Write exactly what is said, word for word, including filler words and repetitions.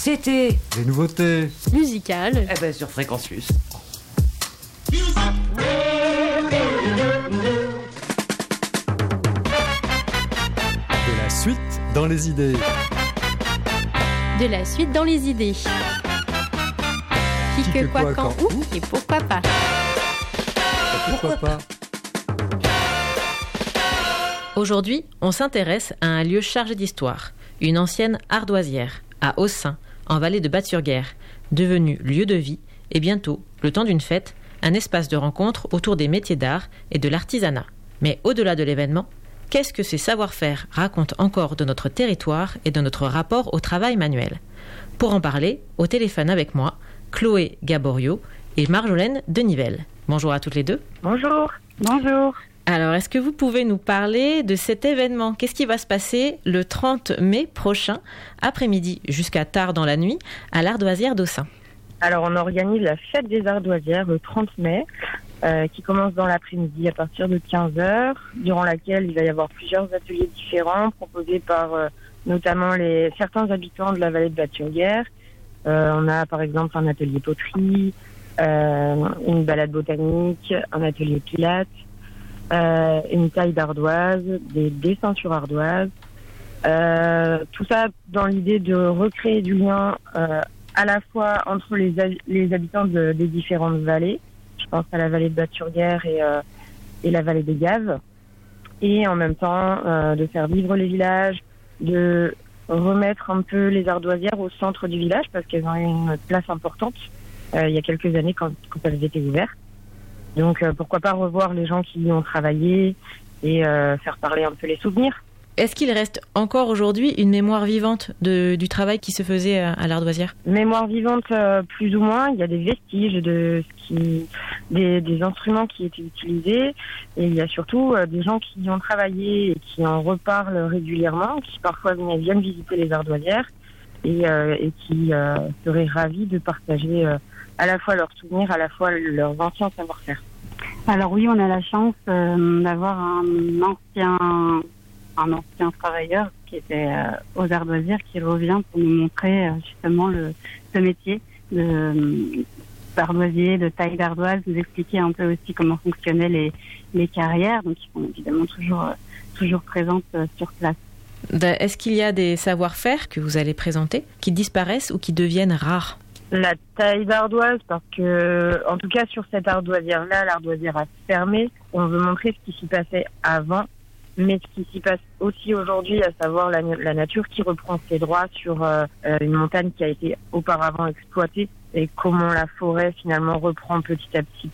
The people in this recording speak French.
C'était les nouveautés musicales. Eh ben sur Fréquencius. De la suite dans les idées. De la suite dans les idées. Qui, que, quoi, quand, où et pourquoi pas. Pourquoi pas. Aujourd'hui, on s'intéresse à un lieu chargé d'histoire, une ancienne ardoisière, à Ossun, en vallée de Batte-sur-Guerre, devenue lieu de vie et bientôt, le temps d'une fête, un espace de rencontre autour des métiers d'art et de l'artisanat. Mais au-delà de l'événement, qu'est-ce que ces savoir-faire racontent encore de notre territoire et de notre rapport au travail manuel ? Pour en parler, au téléphone avec moi, Chloé Gaborio et Marjolaine Denivelle. Bonjour à toutes les deux. Bonjour. Bonjour. Alors, est-ce que vous pouvez nous parler de cet événement ? Qu'est-ce qui va se passer le trente mai prochain, après-midi jusqu'à tard dans la nuit, à l'Ardoisière d'Ossun ? Alors, on organise la fête des Ardoisières le trente mai, euh, qui commence dans l'après-midi à partir de quinze heures, durant laquelle il va y avoir plusieurs ateliers différents proposés par euh, notamment les, certains habitants de la vallée de Batte-sur-Guerre. Euh, on a par exemple un atelier poterie, euh, une balade botanique, un atelier pilates, euh, une taille d'ardoise, des dessins sur ardoise. Euh, tout ça dans l'idée de recréer du lien euh, à la fois entre les, les habitants de, des différentes vallées. Je pense à la vallée de Batte-sur-Guerre et, euh, et la vallée des Gaves. Et en même temps, euh, de faire vivre les villages, de remettre un peu les ardoisières au centre du village parce qu'elles ont eu une place importante euh, il y a quelques années quand, quand elles étaient ouvertes. Donc euh, pourquoi pas revoir les gens qui y ont travaillé et euh, faire parler un peu les souvenirs. Est-ce qu'il reste encore aujourd'hui une mémoire vivante de, du travail qui se faisait à, à l'Ardoisière ? Mémoire vivante, euh, plus ou moins. Il y a des vestiges de ce qui, des, des instruments qui étaient utilisés. Et il y a surtout euh, des gens qui y ont travaillé et qui en reparlent régulièrement, qui parfois viennent visiter les Ardoisières et, euh, et qui euh, seraient ravis de partager euh, à la fois leurs souvenirs, à la fois leurs anciens savoir-faire. Alors oui, on a la chance euh, d'avoir un ancien... un ancien travailleur qui était euh, aux Ardoisières qui revient pour nous montrer euh, justement le, ce métier de, euh, d'ardoisier, de taille d'ardoise, nous expliquer un peu aussi comment fonctionnaient les, les carrières, donc ils sont évidemment toujours, euh, toujours présentes euh, sur place. Est-ce qu'il y a des savoir-faire que vous allez présenter qui disparaissent ou qui deviennent rares ? La taille d'ardoise, parce que, en tout cas sur cette ardoisière-là, l'ardoisière a fermé. On veut montrer ce qui s'y passait avant. Mais ce qui s'y passe aussi aujourd'hui, à savoir la, la nature qui reprend ses droits sur euh, une montagne qui a été auparavant exploitée et comment la forêt finalement reprend petit à petit